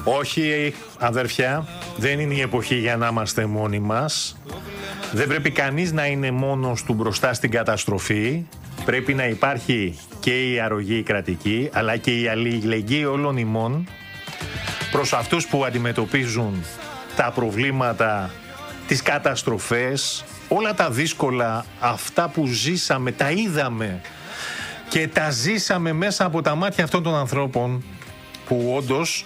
Όχι, αδερφιά, δεν είναι η εποχή για να είμαστε μόνοι μας. Δεν πρέπει κανείς να είναι μόνος του μπροστά στην καταστροφή. Πρέπει να υπάρχει και η αρρωγή κρατική, αλλά και η αλληλεγγύη όλων ημών προς αυτούς που αντιμετωπίζουν τα προβλήματα, τις καταστροφές, όλα τα δύσκολα, αυτά που ζήσαμε, τα είδαμε και τα ζήσαμε μέσα από τα μάτια αυτών των ανθρώπων που όντως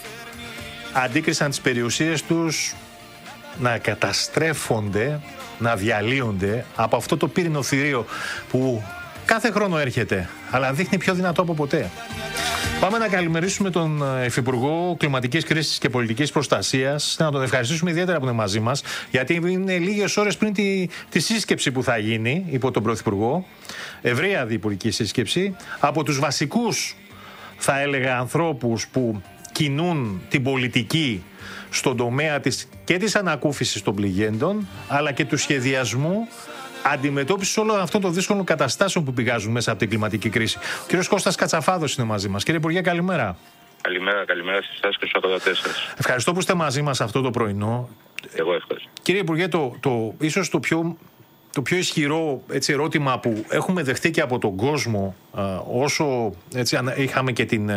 αντίκρισαν τις περιουσίες τους να καταστρέφονται, να διαλύονται από αυτό το πύρινο θηρίο που κάθε χρόνο έρχεται, αλλά δείχνει πιο δυνατό από ποτέ. Πάμε να καλημερίσουμε τον Υφυπουργό Κλιματικής Κρίσης και Πολιτικής Προστασίας, να τον ευχαριστήσουμε ιδιαίτερα που είναι μαζί μας, γιατί είναι λίγες ώρες πριν τη σύσκεψη που θα γίνει υπό τον Πρωθυπουργό, ευρεία διυπουργική σύσκεψη, από τους βασικούς, θα έλεγα, ανθρώπους που κινούν την πολιτική στον τομέα και της ανακούφισης των πληγέντων, αλλά και του σχεδιασμού αντιμετώπισης όλων αυτών των δύσκολων καταστάσεων που πηγάζουν μέσα από την κλιματική κρίση. Ο κύριος Κώστας Κατσαφάδος είναι μαζί μας. Κύριε Υπουργέ, καλημέρα. Καλημέρα σε εσάς και στους ακροατές σας. Ευχαριστώ που είστε μαζί μας αυτό το πρωινό. Εγώ ευχαριστώ. Κύριε Υπουργέ, ίσως το πιο ισχυρό ερώτημα που έχουμε δεχτεί και από τον κόσμο, όσο είχαμε και την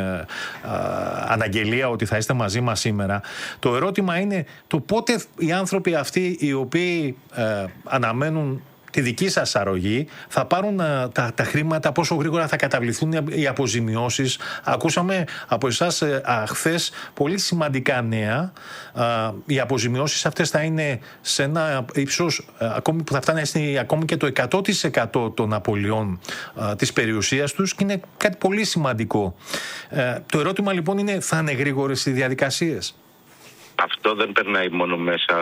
αναγγελία ότι θα είστε μαζί μας σήμερα, το ερώτημα είναι το πότε οι άνθρωποι αυτοί οι οποίοι αναμένουν τη δική σας αρρωγή θα πάρουν τα χρήματα, πόσο γρήγορα θα καταβληθούν οι αποζημιώσεις. Ακούσαμε από εσάς χθες πολύ σημαντικά νέα. Οι αποζημιώσεις αυτές θα είναι σε ένα ύψος ακόμη που θα φτάνει ακόμη και το 100% των απολειών της περιουσίας τους, και είναι κάτι πολύ σημαντικό. Το ερώτημα λοιπόν είναι, θα είναι γρήγορες οι διαδικασίες? Αυτό δεν περνάει μόνο μέσα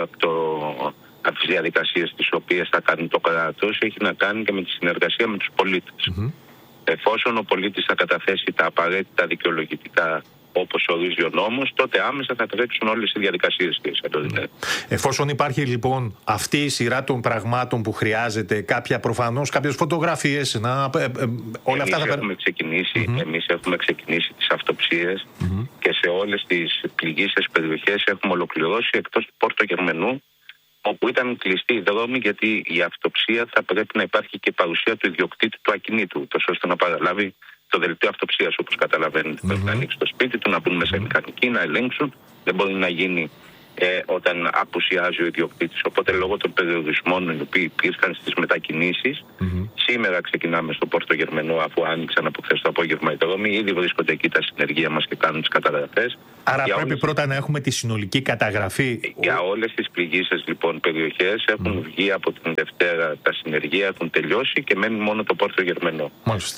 από τις διαδικασίες τις οποίες θα κάνει το κράτος, έχει να κάνει και με τη συνεργασία με τους πολίτες. Εφόσον ο πολίτης θα καταθέσει τα απαραίτητα δικαιολογητικά όπως ορίζει ο νόμος, τότε άμεσα θα τρέξουν όλες οι διαδικασίες της. Εφόσον υπάρχει λοιπόν αυτή η σειρά των πραγμάτων που χρειάζεται, προφανώς κάποιες φωτογραφίες, όλα αυτά θα Εμείς έχουμε ξεκινήσει τις αυτοψίες και σε όλες τις πληγήσεις περιοχές έχουμε ολοκληρώσει, εκτός του Πόρτο Γερμενού, όπου ήταν κλειστοί οι δρόμοι, γιατί η αυτοψία θα πρέπει να υπάρχει και παρουσία του ιδιοκτήτη του ακινήτου, τόσο ώστε να παραλάβει το δελτίο αυτοψίας, όπως καταλαβαίνετε. Πρέπει να ανοίξει το σπίτι του, να μπουν μέσα οι μηχανικοί, να ελέγξουν. Δεν μπορεί να γίνει όταν απουσιάζει ο ιδιοκτήτης. Οπότε, λόγω των περιορισμών οι οποίοι υπήρχαν στις μετακινήσεις, σήμερα ξεκινάμε στο Πόρτο Γερμενού, αφού άνοιξαν από χθες το απόγευμα οι δρόμοι. Ήδη βρίσκονται εκεί τα συνεργεία μας και κάνουν τις καταγραφές. Άρα πρέπει πρώτα να έχουμε τη συνολική καταγραφή. Για όλες τις πληγήσεις λοιπόν περιοχές έχουν βγει από την Δευτέρα τα συνεργεία, έχουν τελειώσει και μένει μόνο το Πόρτο Γερμενό.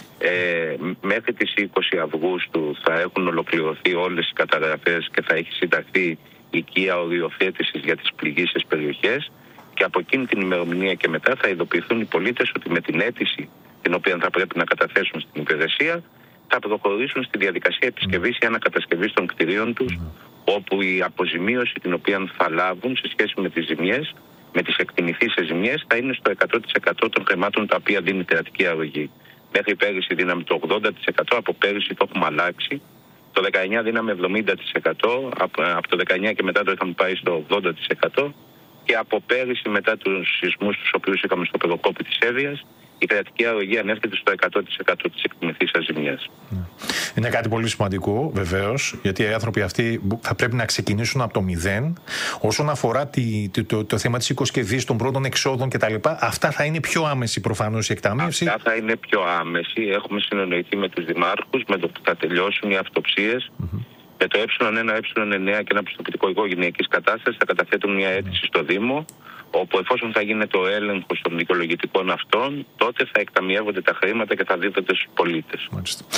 Μέχρι τις 20 Αυγούστου θα έχουν ολοκληρωθεί όλες οι καταγραφές και θα έχει συνταχθεί οικία οριοθέτησης για τις πληγήσεις περιοχές, και από εκείνη την ημερομηνία και μετά θα ειδοποιηθούν οι πολίτες ότι με την αίτηση την οποία θα πρέπει να καταθέσουν στην υπηρεσία θα προχωρήσουν στη διαδικασία επισκευής ή ανακατασκευής των κτηρίων τους, όπου η αποζημίωση την οποία θα λάβουν σε σχέση με τις ζημιές, με τις εκτιμηθήσεις ζημιές, θα είναι στο 100% των χρημάτων τα οποία δίνει η κρατική αρρωγή. Μέχρι πέρυσι δίναμε το 80%, από πέρυσι το έχουμε αλλάξει. Το 19 δίναμε 70%, από το 19 και μετά το είχαμε πάει στο 80%, και από πέρυσι μετά τους σεισμούς τους οποίους είχαμε στο Πεδοκόπη της Εύβοιας, η κρατική αρρωγή ανέφερε στο 100% της εκτιμηθήσας ζημιάς. Είναι κάτι πολύ σημαντικό, βεβαίως, γιατί οι άνθρωποι αυτοί θα πρέπει να ξεκινήσουν από το μηδέν. Όσον αφορά το θέμα της οικοσκευής, των πρώτων εξόδων κτλ., αυτά θα είναι πιο άμεση προφανώς η εκταμείευση. Αυτά θα είναι πιο άμεση. Έχουμε συνεννοηθεί με τους δημάρχους, με το που θα τελειώσουν οι αυτοψίες. Με το Ε1, Ε9 και ένα πιστοποιητικό οικογενειακής κατάστασης θα καταθέτουν μια αίτηση στο Δήμο, όπου εφόσον θα γίνεται ο έλεγχος των δικαιολογητικών αυτών, τότε θα εκταμιεύονται τα χρήματα και θα δίδονται στους πολίτες.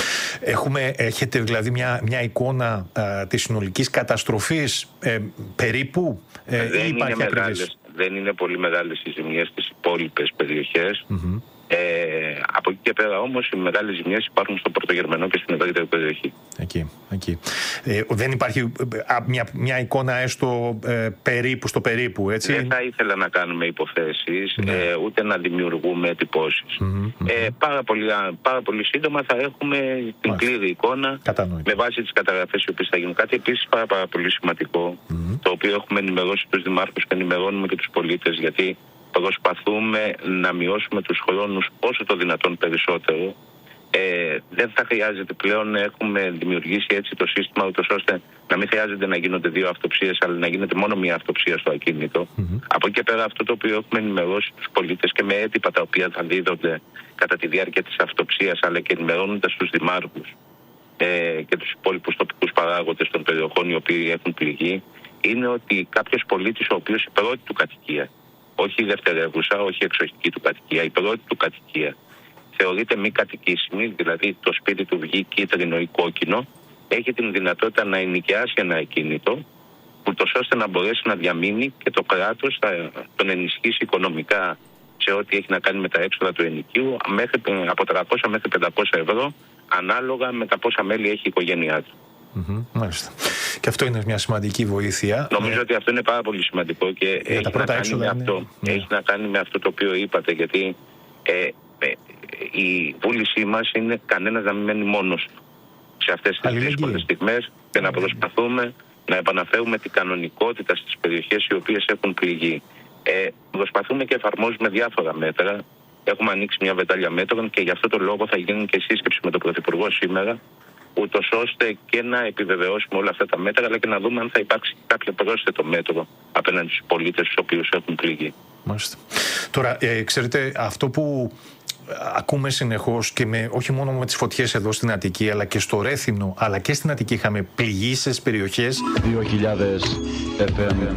Έχετε δηλαδή μια εικόνα της συνολικής καταστροφής περίπου? Δεν είναι πολύ μεγάλες οι ζημιές στις υπόλοιπες περιοχές. Από εκεί και πέρα όμως οι μεγάλες ζημιές υπάρχουν στο Πρωτογερμανό και στην ευρύτερη περιοχή. Εκεί. Δεν υπάρχει μια εικόνα έστω περίπου, έτσι. Δεν θα ήθελα να κάνουμε υποθέσεις, ούτε να δημιουργούμε εντυπώσεις. Πάρα πολύ σύντομα θα έχουμε την πλήρη εικόνα με βάση τις καταγραφές οι οποίες θα γίνουν. Κάτι επίσης πάρα πολύ σημαντικό, το οποίο έχουμε ενημερώσει τους δημάρχους και ενημερώνουμε και τους πολίτες, γιατί προσπαθούμε να μειώσουμε τους χρόνους όσο το δυνατόν περισσότερο. Δεν θα χρειάζεται πλέον να έχουμε δημιουργήσει έτσι το σύστημα, ούτως ώστε να μην χρειάζεται να γίνονται 2 αυτοψίες, αλλά να γίνεται μόνο 1 αυτοψία στο ακίνητο. Από εκεί και πέρα, αυτό το οποίο έχουμε ενημερώσει τους πολίτες και με έντυπα τα οποία θα δίδονται κατά τη διάρκεια της αυτοψίας, αλλά και ενημερώνοντας τους δημάρχους και τους υπόλοιπους τοπικούς παράγοντες των περιοχών οι οποίοι έχουν πληγεί, είναι ότι κάποιος πολίτης ο οποίος η πρώτη του κατοικία, όχι η δευτερεύουσα, όχι η εξοχική του κατοικία, η πρώτη του κατοικία θεωρείται μη κατοικήσιμη, δηλαδή το σπίτι του βγει κίτρινο ή κόκκινο, έχει την δυνατότητα να ενοικιάσει ένα ακίνητο, ούτως ώστε να μπορέσει να διαμείνει και το κράτος θα τον ενισχύσει οικονομικά σε ό,τι έχει να κάνει με τα έξοδα του ενοικίου, από 300 μέχρι 500 ευρώ, ανάλογα με τα πόσα μέλη έχει η οικογένειά του. Μάλιστα. Και αυτό είναι μια σημαντική βοήθεια. Νομίζω ότι αυτό είναι πάρα πολύ σημαντικό και έχει να κάνει με αυτό το οποίο είπατε, γιατί η βούλησή μας είναι κανένας να μην μένει μόνος σε αυτές τις δύσκολες στιγμές και να προσπαθούμε να επαναφέρουμε την κανονικότητα στις περιοχές οι οποίες έχουν πληγεί. Προσπαθούμε και εφαρμόζουμε διάφορα μέτρα. Έχουμε ανοίξει μια βεντάλια μέτρων και γι' αυτό το λόγο θα γίνει και σύσκεψη με τον Πρωθυπουργό σήμερα, ούτως ώστε και να επιβεβαιώσουμε όλα αυτά τα μέτρα, αλλά και να δούμε αν θα υπάρξει κάποιο πρόσθετο μέτρο απέναντι στους πολίτες στους οποίους έχουν πληγεί. Μάλιστα. Τώρα, ξέρετε, αυτό που ακούμε συνεχώς και όχι μόνο με τις φωτιές εδώ στην Αττική, αλλά και στο Ρέθυμνο, αλλά και στην Αττική είχαμε πληγήσεις περιοχές. 2000 FM.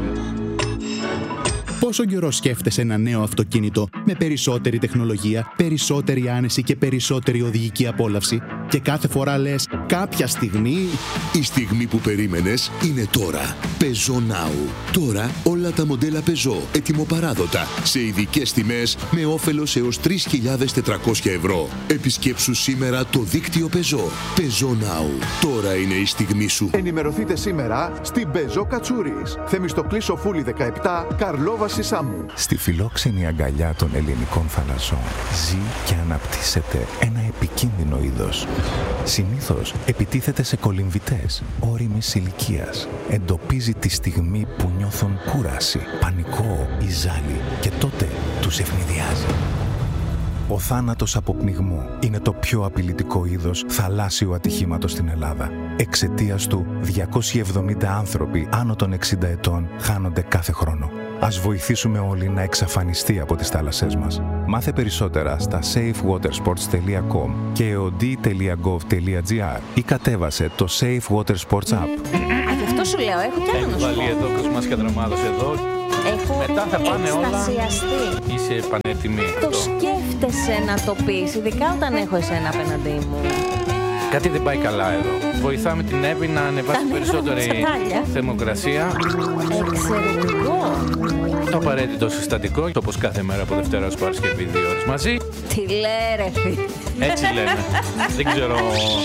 Πόσο καιρό σκέφτεσαι ένα νέο αυτοκίνητο με περισσότερη τεχνολογία, περισσότερη άνεση και περισσότερη οδηγική απόλαυση και κάθε φορά λες κάποια στιγμή... Η στιγμή που περίμενες είναι τώρα. Peugeot Now. Τώρα όλα τα μοντέλα Peugeot ετοιμοπαράδοτα σε ειδικές τιμές με όφελος έως 3.400 ευρώ. Επισκέψου σήμερα το δίκτυο Peugeot. Peugeot Now. Τώρα είναι η στιγμή σου. Ενημερωθείτε σήμερα στην Peugeot Κατσούρης. Θεμιστοκλή Σοφούλη 17, Καρλόβαση Σάμου. Στη φιλόξενη αγκαλιά των ελληνικών θαλασσών ζει και αναπτύσσεται ένα επικίνδυνο είδος. Συνήθως επιτίθεται σε κολυμβητές όριμης ηλικίας. Εντοπίζει τη στιγμή που νιώθουν κούραση, πανικό ή ζάλι και τότε τους ευνηδιάζει. Ο θάνατος από πνιγμό είναι το πιο απειλητικό είδος θαλάσσιου ατυχήματος στην Ελλάδα. Εξαιτίας του, 270 άνθρωποι άνω των 60 ετών χάνονται κάθε χρόνο. Ας βοηθήσουμε όλοι να εξαφανιστεί από τις θάλασσές μας. Μάθε περισσότερα στα safewatersports.com και od.gov.gr ή κατέβασε το Safe Water Sports App. Γι' αυτό σου λέω, έχω κι άλλο να σου πω. Έχω βάλει εδώ κοσμάσια δραμάδος εδώ. Μετά θα πάνε όλα. Είσαι πανέτοιμη. Το σκέφτεσαι να το πεις, ειδικά όταν έχω εσένα απέναντί μου. Κάτι δεν πάει καλά εδώ. Βοηθάμε την Εύη να ανεβάσει περισσότερη θερμοκρασία. Εξαιρετικό. Το απαραίτητο συστατικό, όπως κάθε μέρα από Δευτέρα ως Παρασκευή 2 ώρες μαζί. Τι λέει ρε φίλε. Έτσι λέμε. Δεν ξέρω.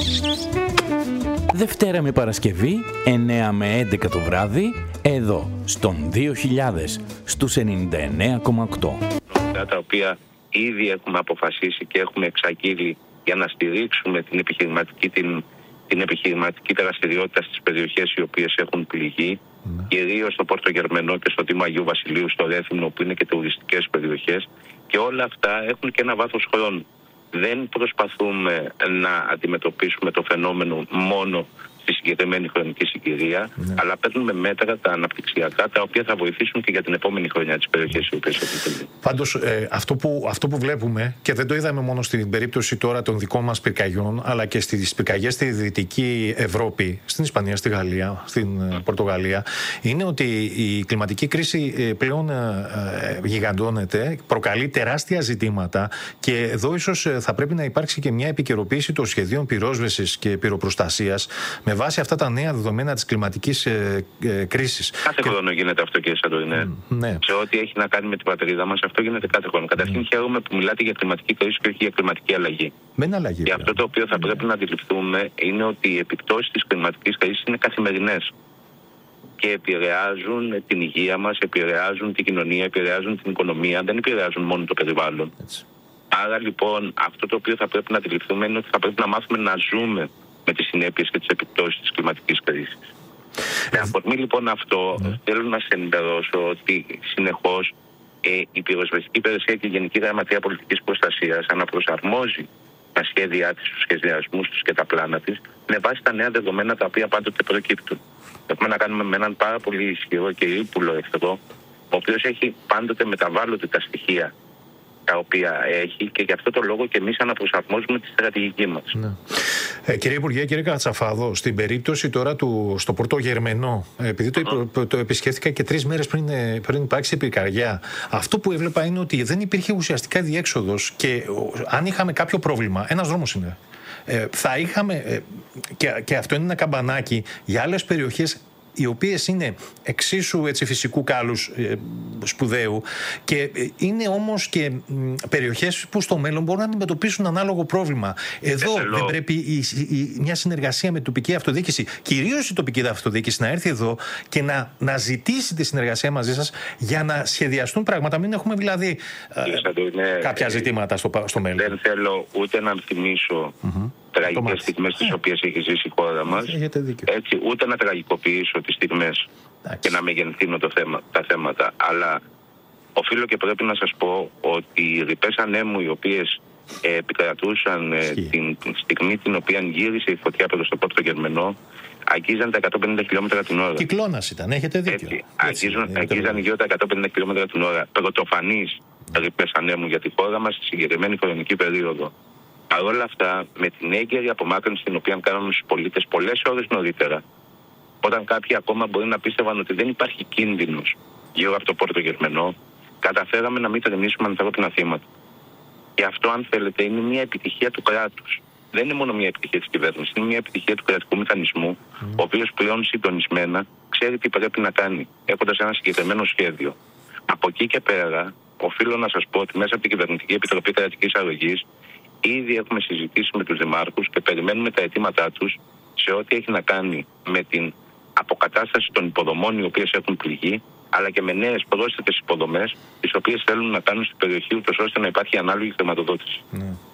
Δευτέρα με Παρασκευή, 9 με 11 το βράδυ, εδώ, στον 2000, στους 99,8. Τα οποία ήδη έχουμε αποφασίσει και έχουμε εξαγγείλει για να στηρίξουμε την επιχειρηματική δραστηριότητα στις περιοχές οι οποίες έχουν πληγεί, κυρίως στο Πρωτογερμανό και στο Δήμο Αγίου Βασιλείου, στο Ρέθυμνο, που είναι και τουριστικές περιοχές, και όλα αυτά έχουν και ένα βάθος χρόνου. Δεν προσπαθούμε να αντιμετωπίσουμε το φαινόμενο μόνο στη συγκεκριμένη χρονική συγκυρία, αλλά παίρνουμε μέτρα τα αναπτυξιακά, τα οποία θα βοηθήσουν και για την επόμενη χρονιά τις περιοχές οι οποίες έχουν πληγεί. Πάντως, αυτό που βλέπουμε, και δεν το είδαμε μόνο στην περίπτωση τώρα των δικών μας πυρκαγιών, αλλά και στις πυρκαγιές στη Δυτική Ευρώπη, στην Ισπανία, στη Γαλλία, στην Πορτογαλία, είναι ότι η κλιματική κρίση πλέον γιγαντώνεται, προκαλεί τεράστια ζητήματα, και εδώ ίσως θα πρέπει να υπάρξει και μια επικαιροποίηση των σχεδίων πυρόσβεσης και πυροπροστασίας με βάση αυτά τα νέα δεδομένα της κλιματικής κρίσης. Κάθε χρόνο γίνεται αυτό, κύριε Σαντορινέ. Ναι. Σε ό,τι έχει να κάνει με την πατρίδα μας, αυτό γίνεται κάθε χρόνο. Καταρχήν χαίρομαι που μιλάτε για κλιματική κρίση και όχι για κλιματική αλλαγή. Δεν είναι αλλαγή. Και αυτό το οποίο θα πρέπει να αντιληφθούμε είναι ότι οι επιπτώσεις της κλιματικής κρίσης είναι καθημερινές. Και επηρεάζουν την υγεία μας, επηρεάζουν την κοινωνία, επηρεάζουν την οικονομία, δεν επηρεάζουν μόνο το περιβάλλον. Έτσι. Άρα λοιπόν αυτό το οποίο θα πρέπει να αντιληφθούμε είναι ότι θα πρέπει να μάθουμε να ζούμε με τις συνέπειες και τις επιπτώσεις της κλιματικής κρίσης. Με αφορμή λοιπόν αυτό, θέλω να σας ενημερώσω ότι συνεχώς η Πυροσβεστική Υπηρεσία και η Γενική Γραμματεία Πολιτικής Προστασίας αναπροσαρμόζει τα σχέδιά της, τους σχεδιασμούς τους και τα πλάνα της με βάση τα νέα δεδομένα τα οποία πάντοτε προκύπτουν. Έχουμε να κάνουμε με έναν πάρα πολύ ισχυρό και ύπουλο εχθρό, ο οποίος έχει πάντοτε μεταβάλλονται τα στοιχεία τα οποία έχει και γι' αυτό το λόγο και εμείς αναπροσαρμόζουμε τη στρατηγική μας. Ναι. Κύριε Υπουργέ, κύριε Κατσαφάδο, στην περίπτωση τώρα στο Πορτό Γερμενό, επειδή το επισκέφθηκα και 3 μέρες πριν υπάρξει η πυρκαγιά, αυτό που έβλεπα είναι ότι δεν υπήρχε ουσιαστικά διέξοδος και αν είχαμε κάποιο πρόβλημα, ένας δρόμος είναι. Θα είχαμε, και αυτό είναι ένα καμπανάκι για άλλες περιοχές οι οποίες είναι εξίσου φυσικού κάλους σπουδαίου και είναι όμως και περιοχές που στο μέλλον μπορούν να αντιμετωπίσουν ανάλογο πρόβλημα. Εδώ δεν πρέπει μια συνεργασία με την τοπική αυτοδιοίκηση, κυρίως η τοπική αυτοδιοίκηση, να έρθει εδώ και να ζητήσει τη συνεργασία μαζί σας για να σχεδιαστούν πράγματα. Μην έχουμε δηλαδή κάποια ζητήματα στο μέλλον. Δεν θέλω ούτε να θυμίσω τραγικές στιγμές τις οποίες έχει ζήσει η χώρα μας, έτσι, ούτε να τραγικοποιήσω τις στιγμές και να μεγενθύνω τα θέματα. Αλλά οφείλω και πρέπει να σας πω ότι οι ρηπές ανέμου οι οποίες επικρατούσαν την στιγμή την οποία γύρισε η φωτιά προς το Πόρτο Γερμενό αγγίζαν τα 150 χιλιόμετρα την ώρα. Κυκλώνας ήταν, έχετε δίκιο. Αγγίζαν γύρω τα 150 χιλιόμετρα την ώρα. Πρωτοφανείς ρηπές ανέμου για τη χώρα μας στη συγκεκριμένη χρονική περίοδο. Παρ' όλα αυτά, με την έγκαιρη απομάκρυνση την οποία κάναμε στους πολίτες πολλές ώρες νωρίτερα, όταν κάποιοι ακόμα μπορεί να πίστευαν ότι δεν υπάρχει κίνδυνος γύρω από το Πόρτο Γερμενό, καταφέραμε να μην τρεμήσουμε ανθρώπινα θύματα. Και αυτό, αν θέλετε, είναι μια επιτυχία του κράτους. Δεν είναι μόνο μια επιτυχία της κυβέρνησης, είναι μια επιτυχία του κρατικού μηχανισμού, ο οποίος πλέον συντονισμένα ξέρει τι πρέπει να κάνει, έχοντας ένα συγκεκριμένο σχέδιο. Από εκεί και πέρα, οφείλω να σας πω ότι μέσα από την Κυβερνητική Επιτροπή Κρατικής Αρρωγής ήδη έχουμε συζητήσει με τους δημάρχους και περιμένουμε τα αιτήματά τους σε ό,τι έχει να κάνει με την αποκατάσταση των υποδομών οι οποίες έχουν πληγεί, αλλά και με νέες πρόσθετες υποδομές τις οποίες θέλουν να κάνουν στην περιοχή ούτως ώστε να υπάρχει ανάλογη χρηματοδότηση.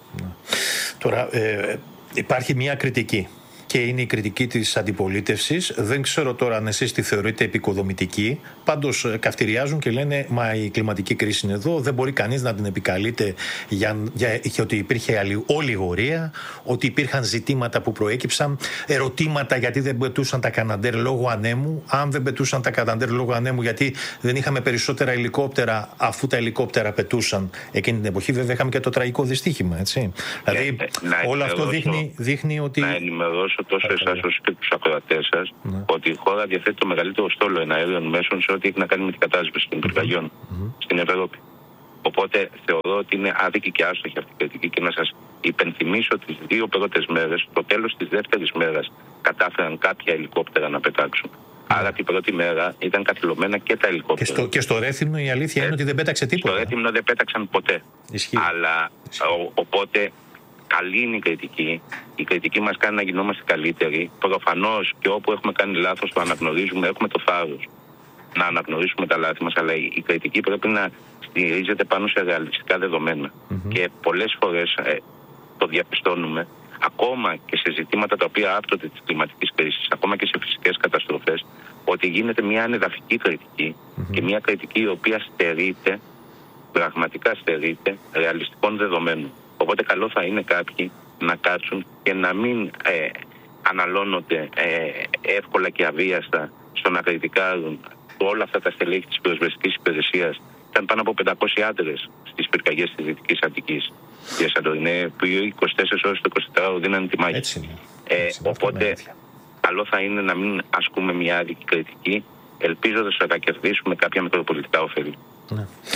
Τώρα υπάρχει μια κριτική και είναι η κριτική της αντιπολίτευσης. Δεν ξέρω τώρα αν εσείς τη θεωρείτε επικοδομητική. Πάντως καυτηριάζουν και λένε μα η κλιματική κρίση είναι εδώ, δεν μπορεί κανείς να την επικαλείται για ότι υπήρχε ολιγορία, ότι υπήρχαν ζητήματα που προέκυψαν, ερωτήματα γιατί δεν πετούσαν τα Καναντέρ λόγω ανέμου. Αν δεν πετούσαν τα Καναντέρ λόγω ανέμου, γιατί δεν είχαμε περισσότερα ελικόπτερα αφού τα ελικόπτερα πετούσαν εκείνη την εποχή. Βέβαια είχαμε και το τραγικό δυστύχημα, έτσι. Δηλαδή όλο αυτό δείχνει ότι... Να ενημερώσω τόσο εσάς όσο και τους ακροατές σας ότι η χώρα διαθέτει το μεγαλύτερο στόλο εναέριων μέσων σε ό,τι έχει να κάνει με την κατάσβεση των πυρκαγιών στην Ευρώπη. Οπότε θεωρώ ότι είναι άδικη και άστοχη αυτή η κριτική και να σας υπενθυμίσω ότι τις 2 πρώτες μέρες, το τέλος της δεύτερης μέρας, κατάφεραν κάποια ελικόπτερα να πετάξουν. Άρα την πρώτη μέρα ήταν καθυλωμένα και τα ελικόπτερα. Και στο Ρέθυμνο η αλήθεια είναι ότι δεν πέταξε τίποτα. Στο Ρέθυμνο δεν πέταξαν ποτέ. Αλλά οπότε καλή είναι η κριτική. Η κριτική μας κάνει να γινόμαστε καλύτεροι. Προφανώς και όπου έχουμε κάνει λάθος το αναγνωρίζουμε, έχουμε το θάρρος να αναγνωρίσουμε τα λάθη μας, αλλά η κριτική πρέπει να στηρίζεται πάνω σε ρεαλιστικά δεδομένα. Και πολλές φορές το διαπιστώνουμε, ακόμα και σε ζητήματα τα οποία άπτονται της κλιματικής κρίσης, ακόμα και σε φυσικές καταστροφές, ότι γίνεται μια ανεδαφική κριτική και μια κριτική η οποία στερείται, πραγματικά στερείται ρεαλιστικών δεδομένων. Οπότε καλό θα είναι κάποιοι να κάτσουν και να μην αναλώνονται εύκολα και αβίαστα στο να κριτικάρουν όλα αυτά τα στελέχη της πυροσβεστικής υπηρεσίας. Ήταν πάνω από 500 άντρες στις πυρκαγιές της Δυτικής Αττικής. Για Σαντορινέ, που 24 ώρες το 24ωρο δίνανε τη μάχη. Οπότε καλό θα είναι να μην ασκούμε μια άδικη κριτική, ελπίζοντας ότι θα κερδίσουμε κάποια μετροπολιτικά ωφέλη.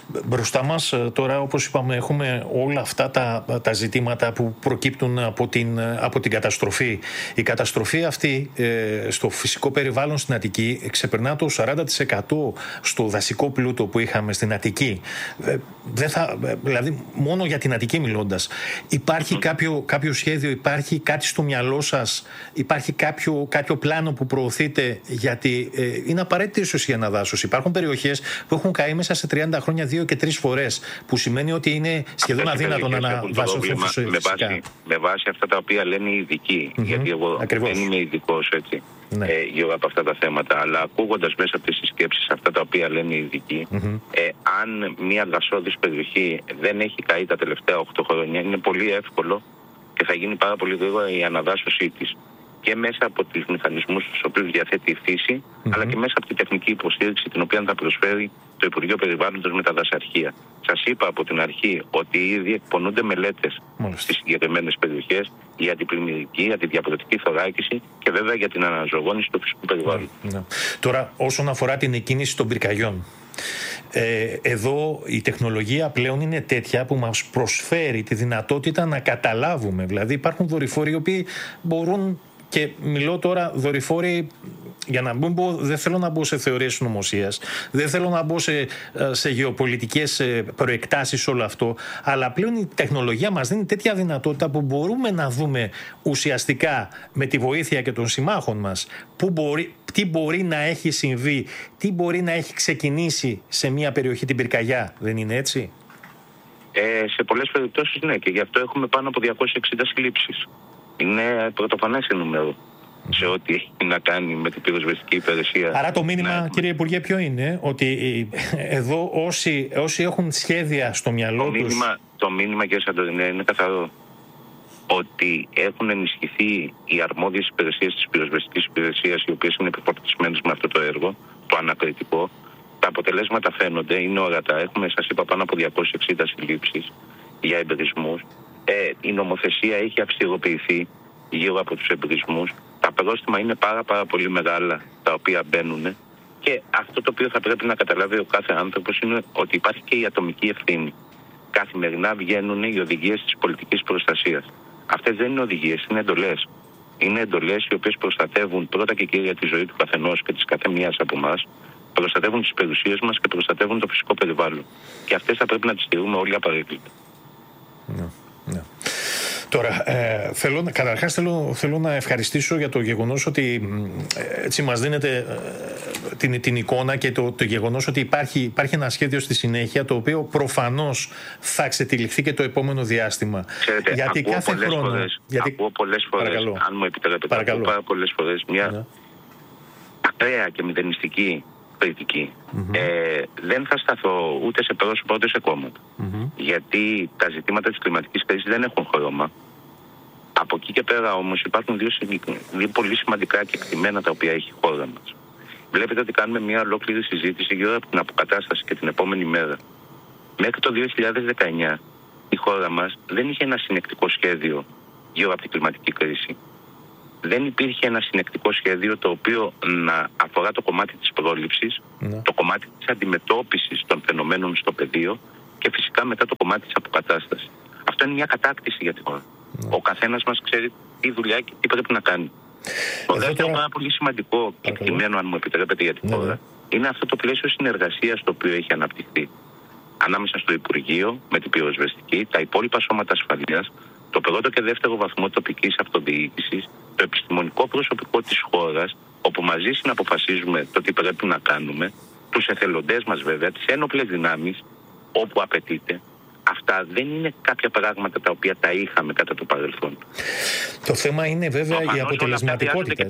Μπροστά μας τώρα, όπως είπαμε, έχουμε όλα αυτά τα ζητήματα που προκύπτουν από την καταστροφή. Η καταστροφή αυτή στο φυσικό περιβάλλον στην Αττική ξεπερνά το 40% στο δασικό πλούτο που είχαμε στην Αττική. Δηλαδή, μόνο για την Αττική μιλώντας, υπάρχει κάποιο σχέδιο, υπάρχει κάτι στο μυαλό σας, υπάρχει κάποιο πλάνο που προωθείτε? Γιατί είναι απαραίτητη ίσως η αναδάσωση. Υπάρχουν περιοχές που έχουν καεί μέσα σε 30 χρόνια 2 και 3 φορές, που σημαίνει ότι είναι σχεδόν αδύνατο να αναδασωθούν φυσικά. Με βάση αυτά τα οποία λένε οι ειδικοί, γιατί εγώ δεν είμαι ειδικός γύρω από αυτά τα θέματα, αλλά ακούγοντας μέσα από τις συσκέψεις αυτά τα οποία λένε οι ειδικοί, αν μια δασόδης περιοχή δεν έχει καεί τα τελευταία 8 χρόνια, είναι πολύ εύκολο και θα γίνει πάρα πολύ γρήγορα η αναδάσωσή της. Και μέσα από τους μηχανισμούς τους οποίους διαθέτει η φύση, αλλά και μέσα από την τεχνική υποστήριξη την οποία θα προσφέρει το Υπουργείο Περιβάλλοντος με τα δασαρχεία. Σας είπα από την αρχή ότι ήδη εκπονούνται μελέτες στις συγκεκριμένες περιοχές για την πλημμυρική, για τη διαπλωτική θωράκιση και βέβαια για την αναζωογόνηση του φυσικού περιβάλλοντος. Τώρα, όσον αφορά την εκκίνηση των πυρκαγιών, εδώ η τεχνολογία πλέον είναι τέτοια που μας προσφέρει τη δυνατότητα να καταλάβουμε. Δηλαδή υπάρχουν δορυφόροι οι οποίοι μπορούν, και μιλώ τώρα δορυφόροι, για να μην πω, δεν θέλω να μπω σε θεωρίες συνωμοσίας, δεν θέλω να μπω σε γεωπολιτικές προεκτάσεις όλο αυτό, αλλά πλέον η τεχνολογία μας δίνει τέτοια δυνατότητα που μπορούμε να δούμε ουσιαστικά με τη βοήθεια και των συμμάχων μας τι μπορεί να έχει συμβεί, τι μπορεί να έχει ξεκινήσει σε μια περιοχή την πυρκαγιά. Δεν είναι έτσι? Σε πολλές περιπτώσεις ναι, και γι' αυτό έχουμε πάνω από 260 συλλήψεις. Είναι πρωτοφανές νούμερο σε ό,τι έχει να κάνει με την πυροσβεστική υπηρεσία. Άρα το μήνυμα, κύριε Υπουργέ, ποιο είναι? Ότι εδώ όσοι έχουν σχέδια στο μυαλό τους... Το μήνυμα, κύριε Σαντορινέ, είναι καθαρό. Ότι έχουν ενισχυθεί οι αρμόδιες υπηρεσίες της πυροσβεστικής υπηρεσίας, οι οποίες είναι επιφορτισμένες με αυτό το έργο, το ανακριτικό. Τα αποτελέσματα φαίνονται, είναι ορατά. Έχουμε, σας είπα, πάνω από 260 συλλήψεις για εμπρισμούς. Η νομοθεσία έχει αυστηροποιηθεί γύρω από τους εμπρισμούς. Τα πρόστιμα είναι πάρα πολύ μεγάλα τα οποία μπαίνουν, και αυτό το οποίο θα πρέπει να καταλάβει ο κάθε άνθρωπος είναι ότι υπάρχει και η ατομική ευθύνη. Καθημερινά βγαίνουν οι οδηγίες της πολιτικής προστασίας. Αυτές δεν είναι οδηγίες, είναι εντολές. Είναι εντολές οι οποίες προστατεύουν πρώτα και κύρια τη ζωή του καθενός και της καθεμίας από εμάς, προστατεύουν τις περιουσίες μας και προστατεύουν το φυσικό περιβάλλον. Και αυτές θα πρέπει να τις στηρούμε όλοι απαραίτητα. Ναι. Τώρα, καταρχάς θέλω να ευχαριστήσω για το γεγονός ότι έτσι μας δίνετε την εικόνα και το γεγονός ότι υπάρχει ένα σχέδιο στη συνέχεια, το οποίο προφανώς θα ξετυλιχθεί και το επόμενο διάστημα. Ξέρετε, γιατί ακούω κάθε πολλές χρόνο... φορές, ακούω πολλές φορές, παρακαλώ. Αν μου επιτρέπετε, ακούω πάρα πολλές φορές μια ακραία και μηδενιστική κριτική. Δεν θα σταθώ ούτε σε πρόσωπα ούτε σε κόμματα. Γιατί τα ζητήματα της κλιματικής κρίσης δεν έχουν χρώμα. Από εκεί και πέρα όμως υπάρχουν δύο πολύ σημαντικά κεκτημένα τα οποία έχει η χώρα μας. Βλέπετε ότι κάνουμε μια ολόκληρη συζήτηση γύρω από την αποκατάσταση και την επόμενη μέρα. Μέχρι το 2019 η χώρα μας δεν είχε ένα συνεκτικό σχέδιο γύρω από την κλιματική κρίση. Δεν υπήρχε ένα συνεκτικό σχέδιο το οποίο να αφορά το κομμάτι της πρόληψης, το κομμάτι της αντιμετώπισης των φαινομένων στο πεδίο και φυσικά μετά το κομμάτι της αποκατάστασης. Αυτό είναι μια κατάκτηση για τη χώρα. Ο καθένας μας ξέρει τι δουλειά και τι πρέπει να κάνει. Το δεύτερο πάρα πολύ σημαντικό και εκτιμένο, αν μου επιτρέπετε, για τη χώρα είναι αυτό το πλαίσιο συνεργασίας το οποίο έχει αναπτυχθεί ανάμεσα στο Υπουργείο με την πυροσβεστική, τα υπόλοιπα σώματα ασφαλείας, το πρώτο και δεύτερο βαθμό τοπικής αυτοδιοίκησης, το επιστημονικό προσωπικό της χώρας, όπου μαζί συναποφασίζουμε το τι πρέπει να κάνουμε, τους εθελοντές μας βέβαια, τις ένοπλες δυνάμεις, όπου απαιτείται. Αυτά δεν είναι κάποια πράγματα τα οποία τα είχαμε κατά το παρελθόν. Το θέμα είναι βέβαια η αποτελεσματικότητα.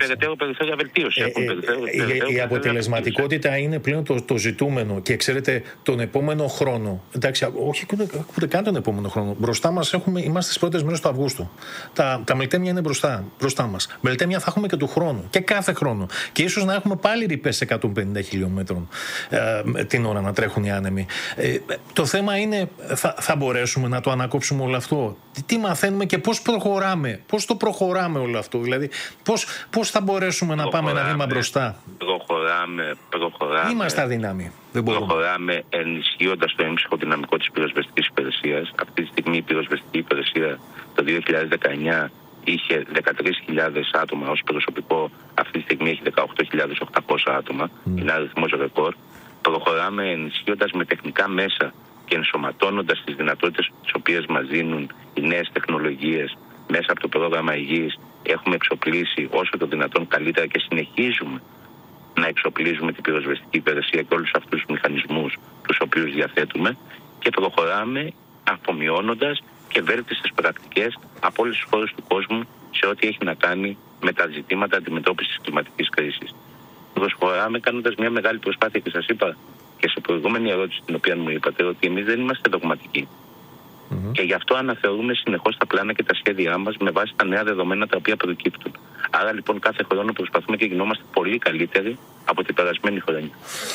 Η αποτελεσματικότητα είναι πλέον το ζητούμενο. Και ξέρετε, τον επόμενο χρόνο, εντάξει, όχι ούτε καν τον επόμενο χρόνο, μπροστά μας είμαστε στις πρώτες μέρες του Αυγούστου. Τα μελτέμια είναι μπροστά μας. Μελτέμια θα έχουμε και του χρόνου. Και κάθε χρόνο. Και ίσως να έχουμε πάλι ρηπές 150 χιλιόμετρων την ώρα να τρέχουν οι άνεμοι. Το θέμα είναι, θα μπορέσουμε να το ανακόψουμε όλο αυτό? Τι μαθαίνουμε και πώς προχωράμε? Πώς το προχωράμε όλο αυτό? Δηλαδή, πώς θα μπορέσουμε να πάμε ένα βήμα μπροστά? Προχωράμε. Είμαστε αδύναμοι. Προχωράμε ενισχύοντας το έμψυχο δυναμικό της πυροσβεστικής υπηρεσίας. Αυτή τη στιγμή η πυροσβεστική υπηρεσία το 2019 είχε 13.000 άτομα ως προσωπικό. Αυτή τη στιγμή έχει 18.800 άτομα. Είναι αριθμός ρεκόρ. Προχωράμε ενισχύοντας με τεχνικά μέσα και ενσωματώνοντας τις δυνατότητες τις οποίες μας δίνουν οι νέες τεχνολογίες μέσα από το πρόγραμμα υγιής. Έχουμε εξοπλίσει όσο το δυνατόν καλύτερα και συνεχίζουμε να εξοπλίζουμε την πυροσβεστική υπηρεσία και όλους αυτούς τους μηχανισμούς τους οποίους διαθέτουμε και προχωράμε αφομοιώνοντας και βέλτιστες πρακτικές από όλες τις χώρες του κόσμου σε ό,τι έχει να κάνει με τα ζητήματα αντιμετώπισης της κλιματικής κρίσης. Προχωράμε κάνοντας μια μεγάλη προσπάθεια και σας είπα και σε προηγούμενη ερώτηση την οποία μου είπατε ότι εμείς δεν είμαστε δογματικοί. Και γι' αυτό αναθεωρούμε συνεχώς τα πλάνα και τα σχέδιά μας με βάση τα νέα δεδομένα τα οποία προκύπτουν. Άρα λοιπόν κάθε χρόνο προσπαθούμε και γινόμαστε πολύ καλύτεροι από την περασμένη χρονιά.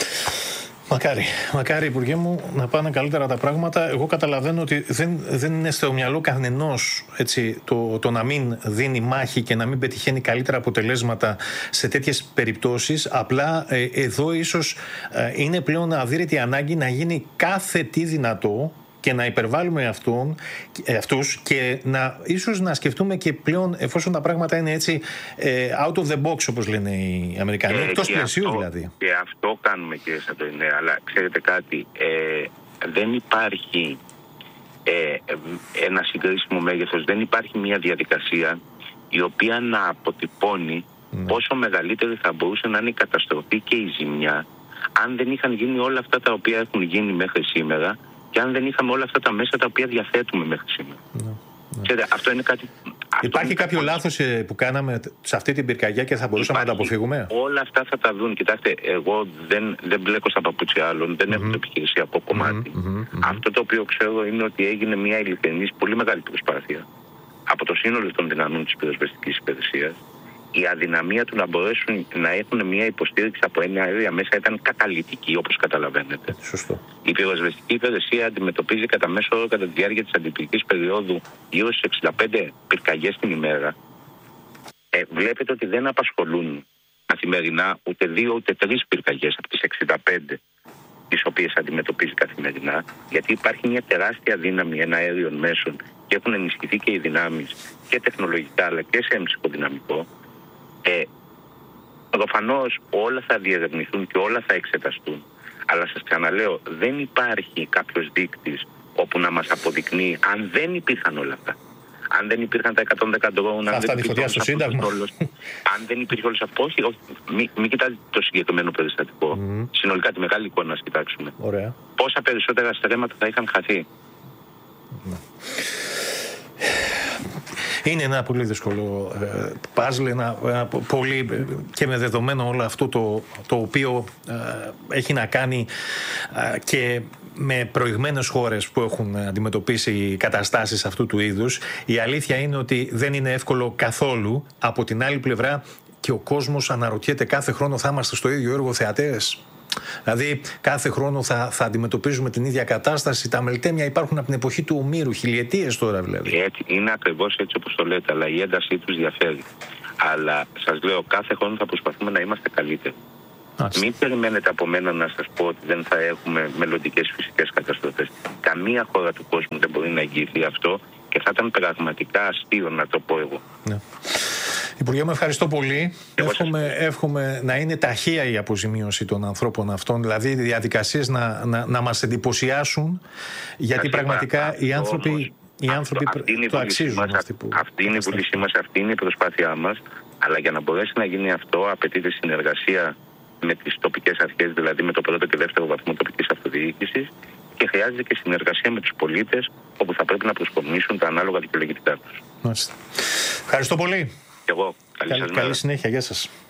Μακάρι, Υπουργέ μου, να πάνε καλύτερα τα πράγματα. Εγώ καταλαβαίνω ότι δεν είναι στο μυαλό κανενός το να μην δίνει μάχη και να μην πετυχαίνει καλύτερα αποτελέσματα σε τέτοιες περιπτώσεις. Απλά εδώ ίσως είναι πλέον αδύρυτη ανάγκη να γίνει κάθε τι δυνατό και να υπερβάλλουμε αυτούς και ίσως να σκεφτούμε και πλέον, εφόσον τα πράγματα είναι έτσι out of the box, όπως λένε οι Αμερικανοί, εκτός πλαισίου δηλαδή. Και αυτό κάνουμε, κύριε Σαντορινέ, αλλά ξέρετε κάτι, δεν υπάρχει ένα συγκρίσιμο μέγεθος, δεν υπάρχει μια διαδικασία η οποία να αποτυπώνει πόσο μεγαλύτερη θα μπορούσε να είναι η καταστροφή και η ζημιά αν δεν είχαν γίνει όλα αυτά τα οποία έχουν γίνει μέχρι σήμερα και αν δεν είχαμε όλα αυτά τα μέσα τα οποία διαθέτουμε μέχρι σήμερα. Ξέρετε, αυτό είναι κάτι... Υπάρχει κάποιο λάθος που κάναμε σε αυτή την πυρκαγιά και θα μπορούσαμε να τα αποφύγουμε? Όλα αυτά θα τα δουν. Κοιτάξτε, εγώ δεν μπλέκω στα παπούτσια άλλων, δεν έχω το επιχειρησιακό κομμάτι. Αυτό το οποίο ξέρω είναι ότι έγινε μια ειλικρινής, πολύ μεγάλη προσπάθεια από το σύνολο των δυνάμεων της πυροσβεστικής υπηρεσίας. Η αδυναμία του να μπορέσουν να έχουν μια υποστήριξη από ένα αέρια μέσα ήταν καταλυτική, όπως καταλαβαίνετε. Σωστό. Η πυροσβεστική υπηρεσία αντιμετωπίζει κατά μέσο όρο κατά τη διάρκεια της αντιπυρικής περίοδου γύρω στις 65 πυρκαγιές την ημέρα. Βλέπετε ότι δεν απασχολούν καθημερινά ούτε 2 ούτε 3 πυρκαγιές από τις 65 τις οποίες αντιμετωπίζει καθημερινά, γιατί υπάρχει μια τεράστια δύναμη εναέριων μέσων και έχουν ενισχυθεί και οι δυνάμεις και τεχνολογικά αλλά και σε έμψυχο δυναμικό. Προφανώς όλα θα διερευνηθούν και όλα θα εξεταστούν. Αλλά σας ξαναλέω, δεν υπάρχει κάποιος δείκτης όπου να μας αποδεικνύει αν δεν υπήρχαν όλα αυτά. Αν δεν υπήρχαν τα 110 ντρόουν, αν δεν υπήρχαν στο Σύνταγμα. Αν δεν υπήρχε όλος αυτό, όχι, μην κοιτάξετε το συγκεκριμένο περιστατικό. Συνολικά τη μεγάλη εικόνα να κοιτάξουμε. Ωραία. Πόσα περισσότερα στρέμματα θα είχαν χαθεί. Είναι ένα πολύ δύσκολο παζλ, πολύ και με δεδομένο όλο αυτό το οποίο έχει να κάνει και με προηγμένες χώρες που έχουν αντιμετωπίσει καταστάσεις αυτού του είδους. Η αλήθεια είναι ότι δεν είναι εύκολο καθόλου. Από την άλλη πλευρά και ο κόσμος αναρωτιέται κάθε χρόνο θα είμαστε στο ίδιο έργο θεατές. Δηλαδή κάθε χρόνο θα αντιμετωπίζουμε την ίδια κατάσταση. Τα μελτέμια υπάρχουν από την εποχή του Ομήρου, χιλιετίες τώρα δηλαδή. Είναι ακριβώς έτσι όπως το λέτε, αλλά η έντασή τους διαφέρει. Αλλά σας λέω, κάθε χρόνο θα προσπαθούμε να είμαστε καλύτεροι. Μην περιμένετε από μένα να σας πω ότι δεν θα έχουμε μελλοντικές φυσικές καταστροφές. Καμία χώρα του κόσμου δεν μπορεί να εγγυηθεί αυτό και θα ήταν πραγματικά αστείο να το πω εγώ. Ναι. Υπουργέ, με ευχαριστώ πολύ. Εύχομαι να είναι ταχεία η αποζημίωση των ανθρώπων αυτών, δηλαδή οι διαδικασίες να μας εντυπωσιάσουν, γιατί πραγματικά οι άνθρωποι το αξίζουν. Αυτή είναι η βούλησή μας, αυτή είναι η προσπάθειά μας, αλλά για να μπορέσει να γίνει αυτό απαιτείται συνεργασία με τις τοπικές αρχές, δηλαδή με το πρώτο και δεύτερο βαθμό τοπικής αυτοδιοίκησης, και χρειάζεται και συνεργασία με τους πολίτες, όπου θα πρέπει να προσκομίσουν τα ανάλογα δικαιολογητικά τους. Ευχαριστώ πολύ. Και εγώ. Καλή συνέχεια. Γεια σας.